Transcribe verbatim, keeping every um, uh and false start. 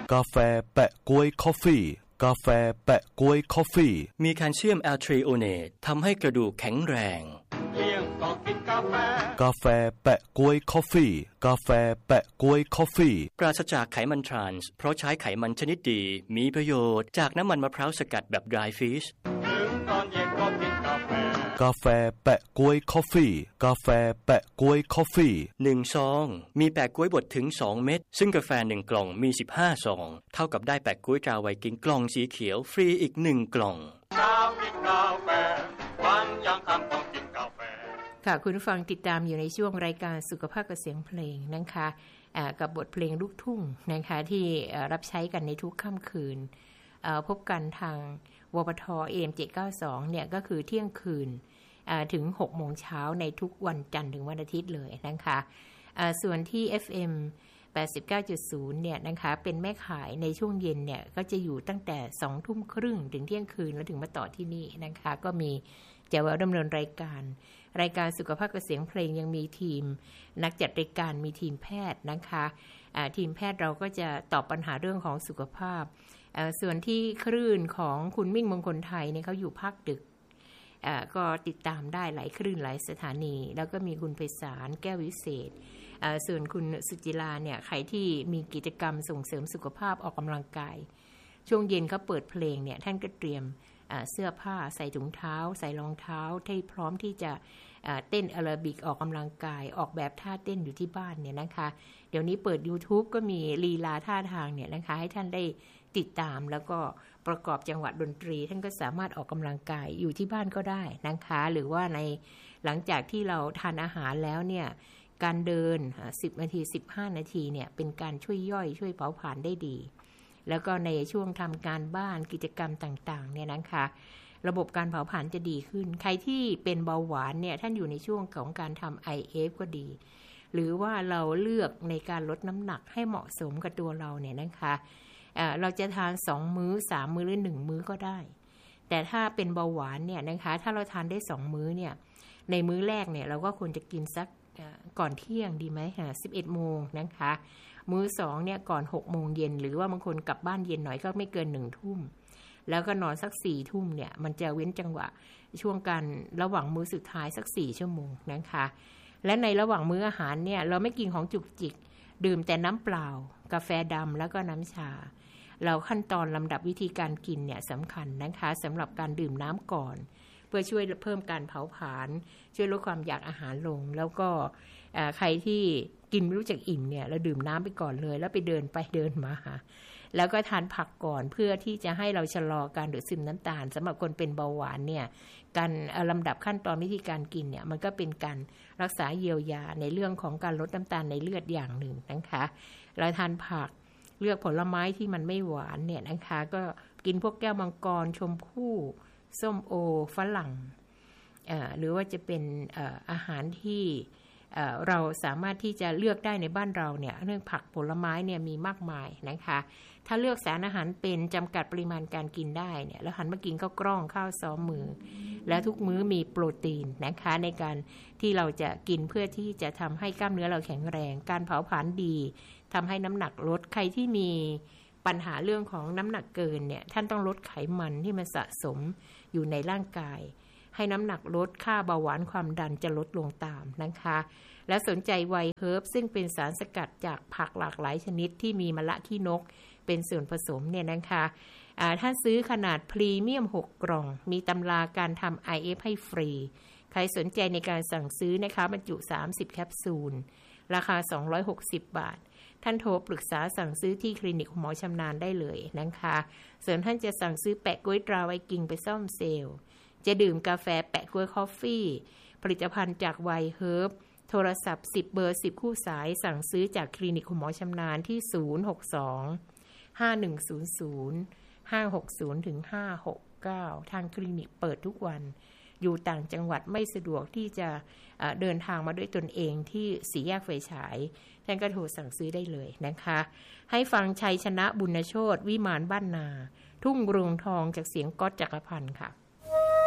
กาแฟแปะก๊วยคอฟฟี่กาแฟแปะก๊วยคอฟฟี่มีแคลเซียมแอลทริโอเนตทำให้กระดูกแข็งแรงเลี้ยงก็กินกาแฟกาแฟแปะก๊วยคอฟฟี่กาแฟแปะก๊วยคอฟฟี่ปราศจากไขมันทรานส์เพราะใช้ไขมันชนิดดีมีประโยชน์จากน้ำมันมะพร้าวสกัดแบบ dry fish ถึงตอนเย็นก็กินกาแฟกาแฟแปะก๊วยคอฟฟี่กาแฟแปะก๊วยคอฟฟี่หนึ่งซองมีแปะก๊วยบดถึงสองเม็ดซึ่งกาแฟหนึ่งกล่องมีสิบห้าซองเท่ากับได้แปะก๊วยตราไวกิ้งกล่องสีเขียวฟรีอีกหนึ่งกล่องเช้ากินกาแฟวันยังค่ำต้องกินกาแฟค่ะคุณผู้ฟังติดตามอยู่ในช่วงรายการสุขภาพกับเสียงเพลงนะคะกับบทเพลงลูกทุ่งนะคะที่รับใช้กันในทุกค่ำคืนพบกันทางวปท เอ เอ็ม เจ็ดเก้าสองเนี่ยก็คือเที่ยงคืนถึงหกโมงเช้าในทุกวันจันทร์ถึงวันอาทิตย์เลยนะคะส่วนที่ เอฟ เอ็ม แปดสิบเก้าจุดศูนย์ เนี่ยนะคะเป็นแม่ขายในช่วงเย็นเนี่ยก็จะอยู่ตั้งแต่สองทุ่มครึ่งถึงเที่ยงคืนแล้วถึงมาต่อที่นี่นะคะก็มีแจ๋วแววดำเนินรายการรายการสุขภาพกับเสียงเพลงยังมีทีมนักจัดรายการมีทีมแพทย์นะคะทีมแพทย์เราก็จะตอบปัญหาเรื่องของสุขภาพส่วนที่คลื่นของคุณมิ่งมงคลไทยเนี่ยเขาอยู่ภาคดึกก็ติดตามได้หลายคลื่นหลายสถานีแล้วก็มีคุณไพศาลแก้ววิเศษส่วนคุณสุจิราเนี่ยใครที่มีกิจกรรมส่งเสริมสุขภาพออกกำลังกายช่วงเย็นเขาเปิดเพลงเนี่ยท่านก็เตรียมเสื้อผ้าใส่ถุงเท้าใส่รองเท้าที่พร้อมที่จะเต้นแอโรบิกออกกำลังกายออกแบบท่าเต้นอยู่ที่บ้านเนี่ยนะคะเดี๋ยวนี้เปิด YouTube ก็มีลีลาท่าทางเนี่ยนะคะให้ท่านได้ติดตามแล้วก็ประกอบจังหวะดนตรีท่านก็สามารถออกกำลังกายอยู่ที่บ้านก็ได้นะคะหรือว่าในหลังจากที่เราทานอาหารแล้วเนี่ยการเดินสิบนาทีสิบห้านาทีเนี่ยเป็นการช่วยย่อยช่วยเผาผลาญได้ดีแล้วก็ในช่วงทำการบ้านกิจกรรมต่างๆเนี่ยนะคะระบบการเผาผลาญจะดีขึ้นใครที่เป็นเบาหวานเนี่ยท่านอยู่ในช่วงของการทำ ไอ เอฟ ก็ดีหรือว่าเราเลือกในการลดน้ำหนักให้เหมาะสมกับตัวเราเนี่ยนะคะเอ่อเราจะทานสองมื้อสามมื้อหรือหนึ่งมื้อก็ได้แต่ถ้าเป็นเบาหวานเนี่ยนะคะถ้าเราทานได้สองมื้อเนี่ยในมื้อแรกเนี่ยเราก็ควรจะกินสักก่อนเที่ยงดีไหมฮะสิบเอ็ดโมงนะคะมื้อสองเนี่ยก่อนหกโมงเย็นหรือว่าบางคนกลับบ้านเย็นหน่อยก็ไม่เกินหนึ่งทุ่มแล้วก็นอนสักสี่ทุ่มเนี่ยมันจะเว้นจังหวะช่วงการระหว่างมื้อสุดท้ายสักสี่ชั่วโมงนะคะและในระหว่างมื้ออาหารเนี่ยเราไม่กินของจุกจิกดื่มแต่น้ำเปล่ากาแฟดำแล้วก็น้ำชาเราขั้นตอนลำดับวิธีการกินเนี่ยสำคัญนะคะสำหรับการดื่มน้ำก่อนเพื่อช่วยเพิ่มการเผาผลาญช่วยลดความอยากอาหารลงแล้วก็ใครที่กินไม่รู้จักอิ่มเนี่ยเราดื่มน้ำไปก่อนเลยแล้วไปเดินไปเดินมาแล้วก็ทานผักก่อนเพื่อที่จะให้เราชะลอการดูดซึมน้ำตาลสำหรับคนเป็นเบาหวานเนี่ยการลำดับขั้นตอนวิธีการกินเนี่ยมันก็เป็นการรักษาเยียวยาในเรื่องของการลดน้ำตาลในเลือดอย่างหนึ่งนะคะเราทานผักเลือกผลไม้ที่มันไม่หวานเนี่ยนะคะก็กินพวกแก้วมังกรชมพู่ส้มโอฝรั่งหรือว่าจะเป็นอาหารที่เราสามารถที่จะเลือกได้ในบ้านเราเนี่ยเรื่องผักผลไม้เนี่ยมีมากมายนะคะถ้าเลือกสารอาหารเป็นจำกัดปริมาณการกินได้เนี่ยแล้วหันมากินข้าวกล้องข้าวซ้อมมือและทุกมื้อมีโปรตีนนะคะในการที่เราจะกินเพื่อที่จะทำให้กล้ามเนื้อเราแข็งแรงการเผาผลาญดีทำให้น้ำหนักลดใครที่มีปัญหาเรื่องของน้ำหนักเกินเนี่ยท่านต้องลดไขมันที่มันสะสมอยู่ในร่างกายให้น้ำหนักลดค่าเบาหวานความดันจะลดลงตามนะคะและสนใจไวเฮิร์บซึ่งเป็นสารสกัดจากผักหลากหลายชนิดที่มีมะละขี้นกเป็นส่วนผสมเนี่ยนะคะถ้าซื้อขนาดพรีเมียมหกกล่องมีตำราการทำ ไอ เอฟ ให้ฟรีใครสนใจในการสั่งซื้อนะคะบรรจุสามสิบแคปซูลราคาสองร้อยหกสิบบาทท่านโทรปรึกษาสั่งซื้อที่คลินิกหมอชำนาญได้เลยนะคะส่วนท่านจะสั่งซื้อแปะก๊วยตราไวกิ้งไปซ่อมเซลล์จะดื่มกาแฟแปะก๊วยคอฟฟี่ผลิตภัณฑ์จากไวเฮิร์บโทรศัพท์สิบเบอร์สิบคู่สายสั่งซื้อจากคลินิกหมอชำนาญที่ศูนย์ หก สอง ห้า หนึ่ง ศูนย์ ศูนย์ ห้า หก ศูนย์ ถึง ห้า หก เก้าทางคลินิกเปิดทุกวันอยู่ต่างจังหวัดไม่สะดวกที่จะเดินทางมาด้วยตนเองที่สี่แยกไฟฉายท่านก็โทรสั่งซื้อได้เลยนะคะให้ฟังชัยชนะบุญโชติวิมานบ้านนาทุ่งรวงทองจากเสียงก๊อตจักรพันธ์ค่ะ